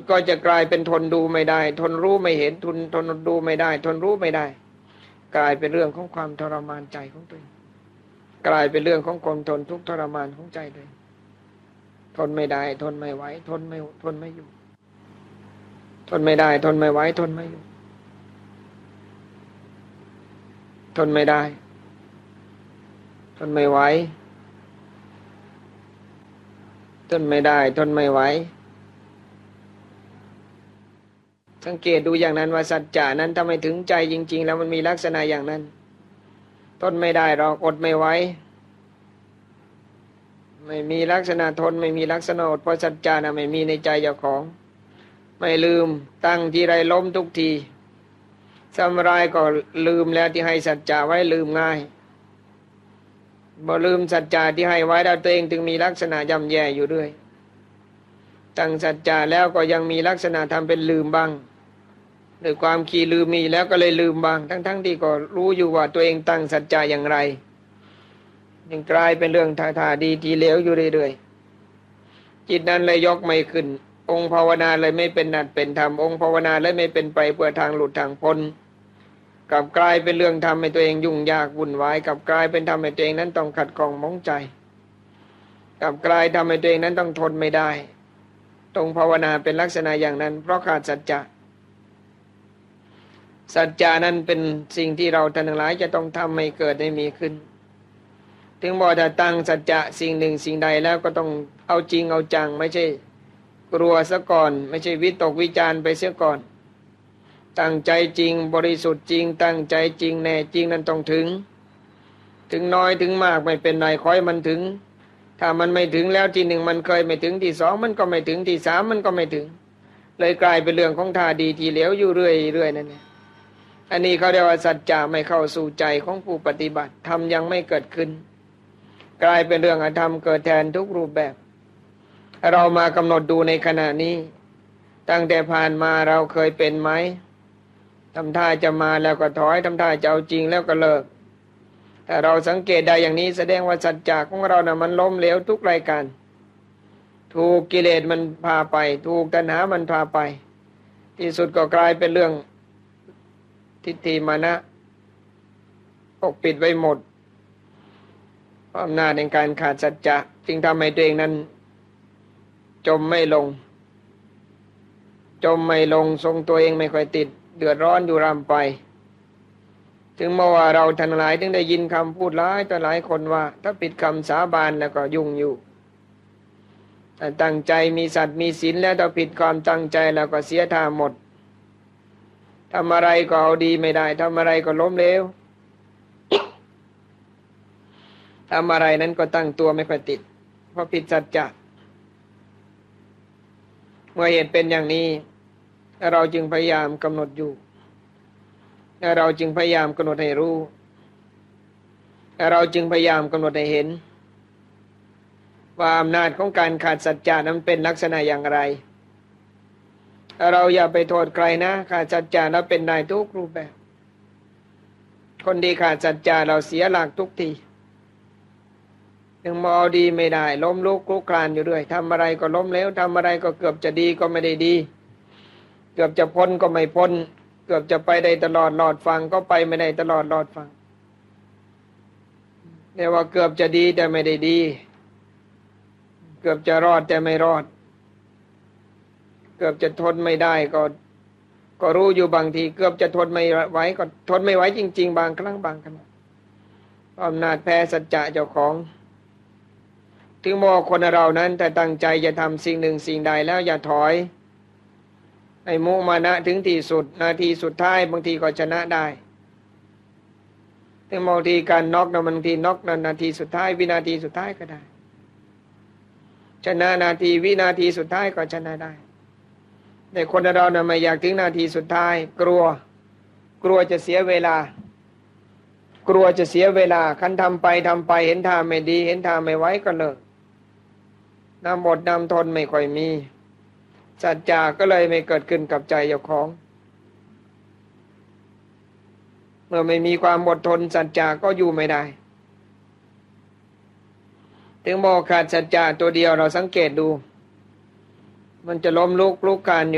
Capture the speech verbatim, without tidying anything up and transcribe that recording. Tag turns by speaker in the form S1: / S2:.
S1: ก็จะกลายเป็นทนดูไม่ได้ทนรู้ไม่เห็นทนทนดูไม่ได้ทนรู้ไม่ได้กลายเป็นเรื่องของความทรมานใจของตัวเองกลายเป็นเรื่องของความทนทุกข์ทรมานของใจเลยทนไม่ได้ทนไม่ไหวทนไม่ทนไม่อยู่ทนไม่ได้ทนไม่ไหวทนไม่อยู่ทนไม่ได้ทนไม่ไหวทนไม่ได้ทนไม่ไหวสังเกตดูอย่างนั้นว่าสัจจะนั้นถ้าไม่ถึงใจจริงๆแล้วมันมีลักษณะอย่างนั้นทนไม่ได้หรอกอดไม่ไหวไม่มีลักษณะทนไม่มีลักษณะอดเพราะสัจจะน่ะไม่มีในใจเจ้าของไม่ลืมตั้งทีไรล้มทุกทีทำร้ายก็ลืมแล้วที่ให้สัจจะไว้ลืมง่ายบ่ลืมสัจจะที่ให้ไว้แล้วตัวเองถึงมีลักษณะย่ำแย่อยู่ด้วยตั้งสัจจะแล้วก็ยังมีลักษณะทำเป็นลืมบ้างด้วยความขี้ลืมมีแล้วก็เลยลืมบ้างทั้งๆ ท, ที่ก็รู้อยู่ว่าตัวเองตั้งสัจจะอย่างไรยังกลายเป็นเรื่องท่าๆดีทีเหลวอยู่เรื่อยๆจิตนั้นเลยยกไม่ขึ้นองค์ภาวนาเลยไม่เป็นนัดเป็นธรรมองค์ภาวนาเลยไม่เป็นไปเพื่อทางหลุดทางพ้นกลับกลายเป็นเรื่องทำให้ตัวเองยุ่งยากวุ่นวายกลับกลายเป็นทำให้ตัวเองนั้นต้องขัดข้องหมองใจกลับกลายทำให้ตัวเองนั้นต้องทนไม่ได้ตรงภาวนาเป็นลักษณะอย่างนั้นเพราะขาดสัจจะสัจจะนั้นเป็นสิ่งที่เราท่านทั้งหลายจะต้องทำให้เกิดให้มีขึ้นถึงบอกถ้าตั้งสัจจะสิ่งหนึ่งสิ่งใดแล้วก็ต้องเอาจริงเอาจังไม่ใช่กลัวซะก่อนไม่ใช่วิตกวิจารไปเสียก่อนตั้งใจจริงบริสุทธิ์จริงตั้งใจจริงแน่จริงนั้นต้องถึงถึงน้อยถึงมากไม่เป็นไรขอให้มันถึงถ้ามันไม่ถึงแล้วที่หนึ่งมันเคยไม่ถึงที่สองมันก็ไม่ถึงที่สามมันก็ไม่ถึงเลยกลายเป็นเรื่องของท่าดีทีเหลวอยู่เรื่อยเรื่อยนั่นเองอันนี้เขาเรียกว่าสัจจะไม่เข้าสู่ใจของผู้ปฏิบัติธรรมยังไม่เกิดขึ้นกลายเป็นเรื่องอธรรมเกิดแทนทุกรูปแบบเรามากำหนดดูในขณะนี้ตั้งแต่ผ่านมาเราเคยเป็นไหมทำท่าจะมาแล้วก็ถอยทำท่าจะเอาจริงแล้วก็เลิกถ้าเราสังเกตได้อย่างนี้แสดงว่าสัจจะของเรานะ่ะมันล้มเหลวทุกรายการถูกกิเลสมันพาไปถูกตัณหามันพาไปที่สุดก็กลายเป็นเรื่องทิฏฐิมานะปกปิดไว้หมดอำนาจในการขาดสัจจะจึงทำให้ตัวเองนั้นจมไม่ลงจมไม่ลงทรงตัวเองไม่ค่อยติดเดือดร้อนอยู่ร่ำไปถึงเมื่อว่าเราทั้งหลายถึงได้ยินคำพูดหลายต่อหลายคนว่าถ้าผิดคำสาบานแล้วก็ยุ่งอยู่แต่ตั้งใจมีสัตว์มีศีลแล้วถ้าผิดความตั้งใจแล้วก็เสียท่าหมดทำอะไรก็เอาดีไม่ได้ทำอะไรก็ล้มเหลวทำอะไรนั้นก็ตั้งตัวไม่ค่อยติดเพราะผิดสัจจะเมื่อเหตุเป็นอย่างนี้เราจึงพยายามกำหนดอยู่เราจึงพยายามกำหนดให้รู้เราจึงพยายามกำหนดให้เห็นว่าอำนาจของการขาดสัจจะนั้นเป็นลักษณะอย่างไรเราอย่าไปโทษใครนะขาดสัจจะแล้วเป็นได้ทุกรูปแบบคนดีขาดสัจจะเราเสียหลักทุกทียังมองดีไม่ได้ล้มลุกคลุกคลานอยู่ด้วยทำอะไรก็ล้มเหลวทำอะไรก็เกือบจะดีก็ไม่ได้ดีเกือบจะพ้นก็ไม่พ้นเกือบจะไปได้ตลอดหลอดฟังก็ไปไม่ได้ตลอดหลอดฟังเรียกว่าเกือบจะดีแต่ไม่ได้ดีเกือบจะรอดแต่ไม่รอดเกือบจะทนไม่ได้ก็ก็รู้อยู่บางทีเกือบจะทนไม่ไหวก็ทนไม่ไหวจริงๆบางครั้งบางขณะอำนาจแพ้สัจจะเจ้าของถึงมอคนเรานั้นแต่ตั้งใจจะทำสิ่งหนึ่งสิ่งใดแล้วอย่าถอยไอ้มุมานะถึงที่สุดนาทีสุดท้ายบางทีก็ชนะได้ถึงบางทีการน็อกนะบางทีน็อกนาทีสุดท้ายวินาทีสุดท้ายก็ได้ชนะนาทีวินาทีสุดท้ายก็ชนะได้แต่คนเรานะไม่อยากถึงนาทีสุดท้ายกลัวกลัวจะเสียเวลากลัวจะเสียเวลาคันทำไปทำไปเห็นท่าไม่ดีเห็นท่าไม่ไหวก็เลิกน้ำอดน้ำทนไม่ค่อยมีสัจจะก็เลยไม่เกิดขึ้นกับใจเจ้าของเมื่อไม่มีความอดทนสัจจะก็อยู่ไม่ได้ถึงบอกขาดสัจจะตัวเดียวเราสังเกตดูมันจะล้มลุกลุกคลานอยู่